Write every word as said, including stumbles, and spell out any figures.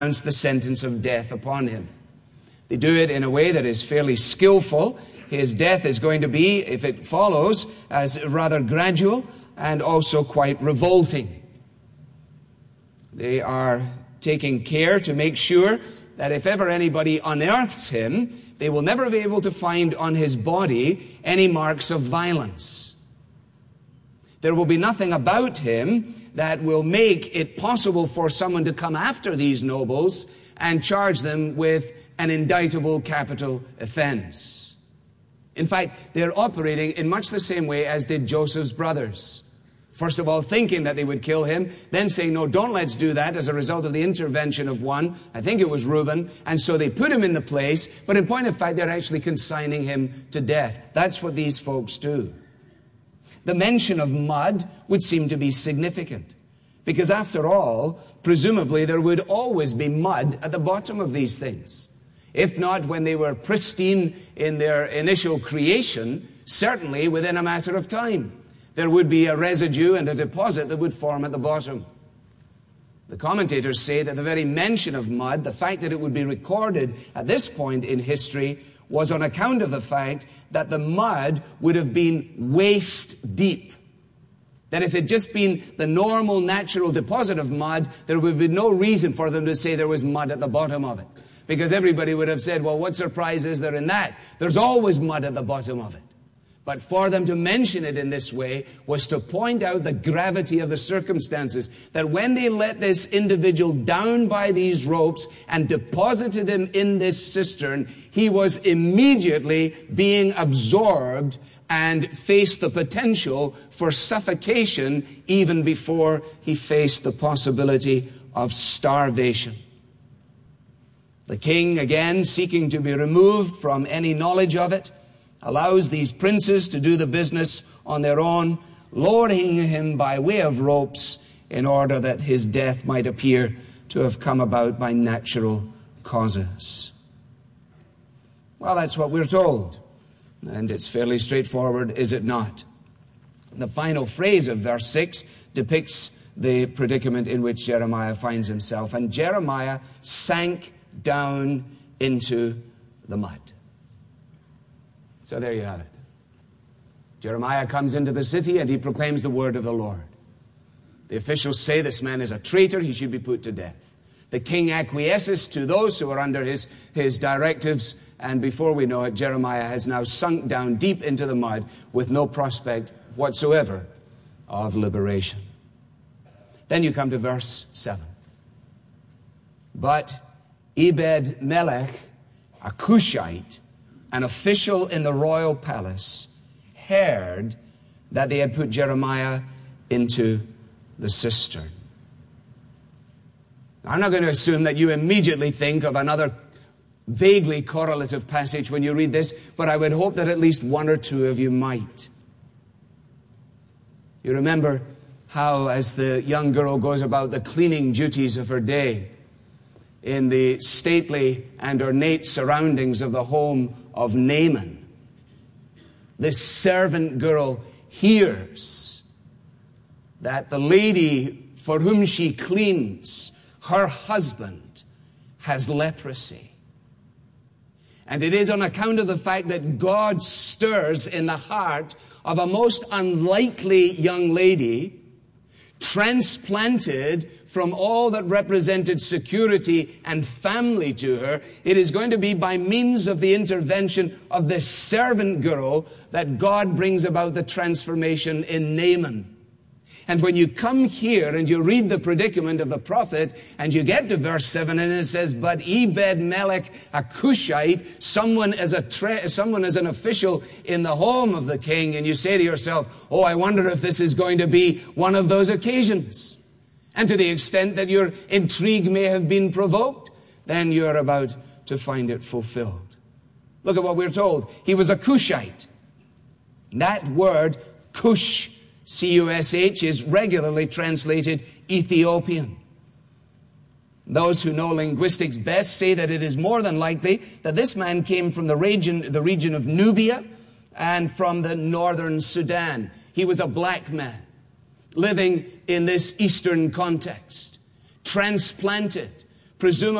the sentence of death upon him. They do it in a way that is fairly skillful. His death is going to be, if it follows, as rather gradual and also quite revolting. They are taking care to make sure that if ever anybody unearths him, they will never be able to find on his body any marks of violence. There will be nothing about him that will make it possible for someone to come after these nobles and charge them with an indictable capital offense. In fact, they're operating in much the same way as did Joseph's brothers. First of all, thinking that they would kill him, then saying, no, don't let's do that as a result of the intervention of one. I think it was Reuben. And so they put him in the place, but in point of fact, they're actually consigning him to death. That's what these folks do. The mention of mud would seem to be significant, because after all, presumably there would always be mud at the bottom of these things. If not when they were pristine in their initial creation, certainly within a matter of time. There would be a residue and a deposit that would form at the bottom. The commentators say that the very mention of mud, the fact that it would be recorded at this point in history, was on account of the fact that the mud would have been waist deep. That if it had just been the normal, natural deposit of mud, there would be no reason for them to say there was mud at the bottom of it. Because everybody would have said, well, what surprise is there in that? There's always mud at the bottom of it. But for them to mention it in this way was to point out the gravity of the circumstances. That when they let this individual down by these ropes and deposited him in this cistern, he was immediately being absorbed and faced the potential for suffocation even before he faced the possibility of starvation. The king, again, seeking to be removed from any knowledge of it, allows these princes to do the business on their own, lowering him by way of ropes in order that his death might appear to have come about by natural causes. Well, that's what we're told. And it's fairly straightforward, is it not? The final phrase of verse six depicts the predicament in which Jeremiah finds himself. And Jeremiah sank down into the mud. So there you have it. Jeremiah comes into the city and he proclaims the word of the Lord. The officials say this man is a traitor, he should be put to death. The king acquiesces to those who are under his, his directives, and before we know it, Jeremiah has now sunk down deep into the mud with no prospect whatsoever of liberation. Then you come to verse seven. But Ebed-Melech, a Cushite, an official in the royal palace, heard that they had put Jeremiah into the cistern. I'm not going to assume that you immediately think of another vaguely correlative passage when you read this, but I would hope that at least one or two of you might. You remember how, as the young girl goes about the cleaning duties of her day, in the stately and ornate surroundings of the home of Naaman, this servant girl hears that the lady for whom she cleans, her husband, has leprosy. And it is on account of the fact that God stirs in the heart of a most unlikely young lady, transplanted from all that represented security and family to her. It is going to be by means of the intervention of this servant girl that God brings about the transformation in Naaman. And when you come here and you read the predicament of the prophet and you get to verse seven and it says, but Ebed-Melech, a Cushite, someone as a tra- someone as an official in the home of the king, and you say to yourself, oh, I wonder if this is going to be one of those occasions. And to the extent that your intrigue may have been provoked, then you're about to find it fulfilled. Look at what we're told. He was a Cushite. That word, Cush, C U S H, is regularly translated Ethiopian. Those who know linguistics best say that it is more than likely that this man came from the region, the region of Nubia and from the northern Sudan. He was a black man living in this eastern context, transplanted, presumably